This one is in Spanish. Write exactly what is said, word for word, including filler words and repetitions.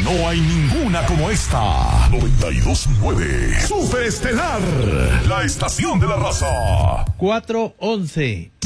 No hay ninguna como esta. noventa y dos punto nueve Super Estelar, la estación de la raza. cuatro once